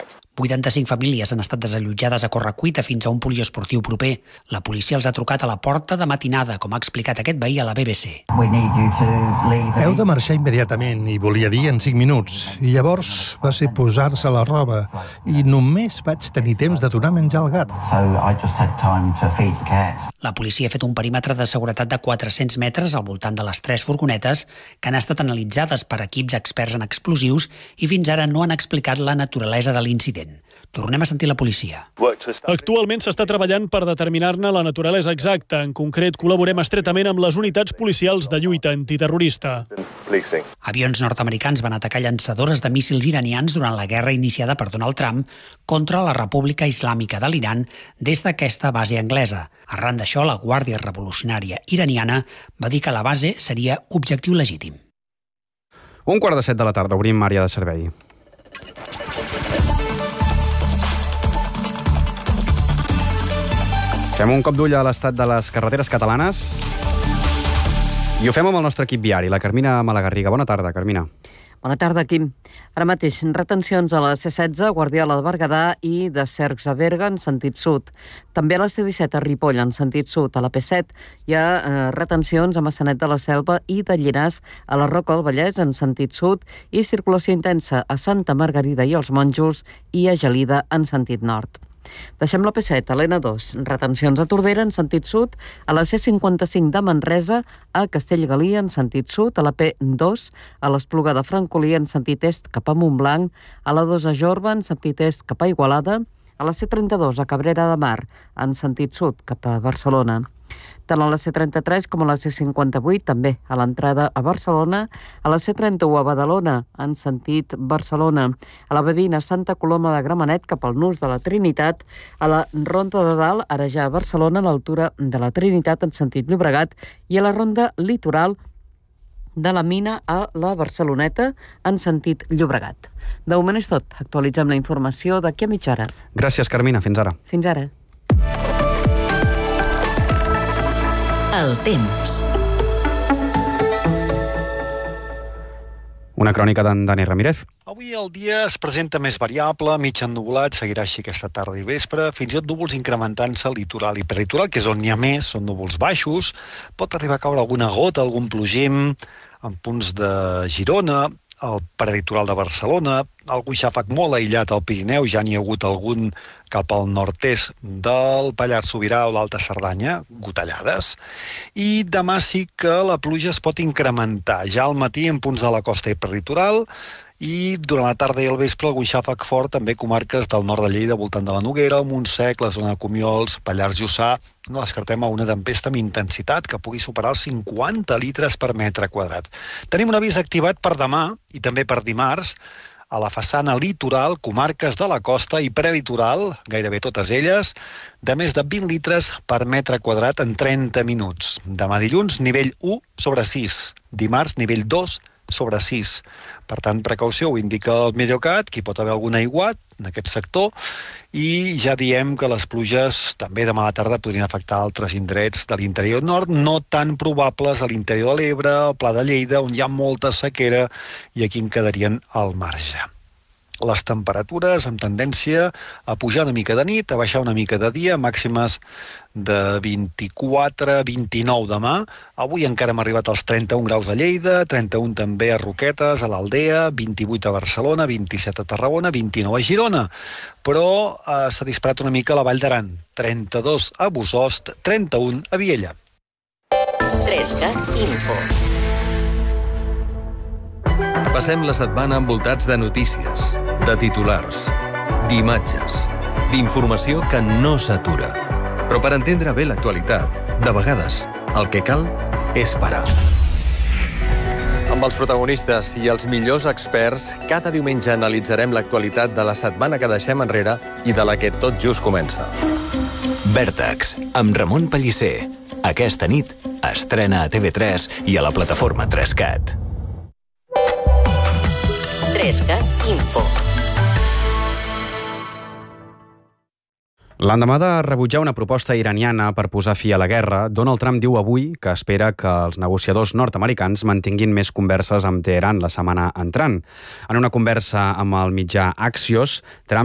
85 famílies han estat desallotjades a correcuita fins a un poliesportiu proper. La policia els ha trucat a la porta de matinada, com ha explicat aquest veí a la BBC. Heu de marxar immediatament, i volia dir en 5 minuts. I llavors va ser posar-se la roba. I només vaig tenir temps de donar menjar al gat. La policia ha fet un perímetre de seguretat de 400 metres al voltant de les 3 furgonetes que han estat analitzades per equips experts en explosius i fins ara no han explicat la naturalesa de l'incident. Tornem a sentir la policia. Actualment s'està treballant per determinar-ne la naturalesa exacta. En concret, col·laborem estretament amb les unitats policials de lluita antiterrorista. Avions nord-americans van atacar llançadores de míssils iranians durant la guerra iniciada per Donald Trump contra la República Islàmica de l'Iran des d'aquesta base anglesa. Arran d'això, la Guàrdia Revolucionària iraniana va dir que la base seria objectiu legítim. 1:45 de la tarda, obrim àrea de servei. Fem un cop d'ull a l'estat de les carreteres catalanes i ho fem amb el nostre equip viari, la Carmina Malagarriga. Bona tarda, Carmina. Bona tarda, Quim. Ara mateix, retencions a la C16, Guardiola de Berguedà i de Cercs a Berga en sentit sud. També a la C17 a Ripoll en sentit sud. A la P7 hi ha retencions a Maçanet de la Selva i de Llinars a la Roca del Vallès en sentit sud i circulació intensa a Santa Margarida i els Monjos i a Gelida en sentit nord. Deixem la P7 a l'N2. Retencions a Tordera en sentit sud, a la C55 de Manresa, a Castellgalí en sentit sud, a la P2, a l'Espluga de Francolí en sentit est cap a Montblanc, a la 2 a Jorba en sentit est cap a Igualada, a la C32 a Cabrera de Mar en sentit sud cap a Barcelona. Tant a la C33 com a la C58, també a l'entrada a Barcelona, a la C31 a Badalona, en sentit Barcelona, a la B20 a Santa Coloma de Gramenet cap al nus de la Trinitat, a la Ronda de Dalt, ara ja a Barcelona, a l'altura de la Trinitat en sentit Llobregat, i a la Ronda Litoral de la Mina a la Barceloneta en sentit Llobregat. De moment és tot. Actualitzem la informació d'aquí a mitja hora. Gràcies, Carmina. Fins ara. Fins ara. El temps. Una crònica d'en Dani Ramírez. Avui el dia es presenta més variable, mig ennuvolat, seguirà així aquesta tarda i vespre, fins i tot núvols incrementant-se al litoral i peritoral, que és on n'hi ha més, són núvols baixos, pot arribar a caure alguna gota, algun plogim en punts de Girona, al peritoral de Barcelona, algun xàfec molt aïllat al Pirineu, ja n'hi ha hagut algun cap al nord-est del Pallars Sobirà o l'Alta Cerdanya, gotellades, i demà sí que la pluja es pot incrementar, ja al matí en punts de la costa i peritoral, i durant la tarda i el vespre algun xàfec fort també comarques del nord de Lleida, voltant de la Noguera, el Montsec, la zona de Comiols, Pallars Jussà. No descartem una tempesta amb intensitat que pugui superar els 50 litres per metre quadrat. Tenim un avís activat per demà i també per dimarts a la façana litoral, comarques de la costa i prelitoral, gairebé totes elles, de més de 20 litres per metre quadrat en 30 minuts. Demà dilluns, nivell 1/6. Dimarts, nivell 2/6. Per tant, precaució, ho indica el Meteocat, que hi pot haver algun aiguat en aquest sector, i ja diem que les pluges també demà a la tarda podrien afectar altres indrets de l'interior nord, no tan probables a l'interior de l'Ebre, al Pla de Lleida, on hi ha molta sequera, i aquí en quedarien al marge. Les temperatures amb tendència a pujar una mica de nit, a baixar una mica de dia, màximes de 24-29 demà. Avui encara hem arribat als 31 graus a Lleida, 31 també a Roquetes, a l'Aldea, 28 a Barcelona, 27 a Tarragona, 29 a Girona. Però s'ha disparat una mica a la Vall d'Aran, 32 a Bosost, 31 a Viella. 3CAT Info. Passem la setmana envoltats de notícies, de titulars, d'imatges, d'informació que no s'atura. Però per entendre bé l'actualitat, de vegades, el que cal és parar. Amb els protagonistes i els millors experts, cada diumenge analitzarem l'actualitat de la setmana que deixem enrere i de la que tot just comença. Vèrtex, amb Ramon Pellicer. Aquesta nit estrena a TV3 i a la plataforma 3CAT. 3CAT Info. L'endemà de rebutjar una proposta iraniana per posar fi a la guerra, Donald Trump diu avui que espera que els negociadors nord-americans mantinguin més converses amb Teheran la setmana entrant. En una conversa amb el mitjà Axios, Trump